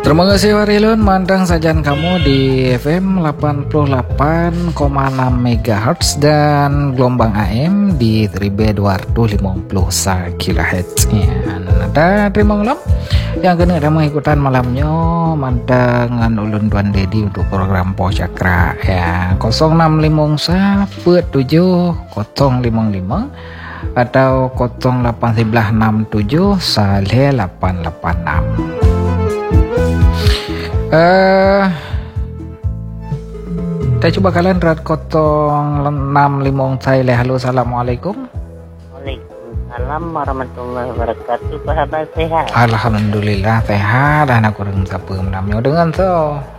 Terima kasih Warilun, mandang sajian kamu di FM 88,6 MHz dan gelombang AM di 3250 kHz. Ada terima kasih yang kena mengikutan malamnya mandangan ulun Tuan Dedi untuk program Po Cakra ya 0651 7 055 atau 0867 saleh 886. Kita coba kalian rat kotong 65 saya. Halo, assalamualaikum. Waalaikumsalam warahmatullahi wabarakatuh. Sahabat sehat. Alhamdulillah sehat. Anak kurang siapa menamnya dengan so.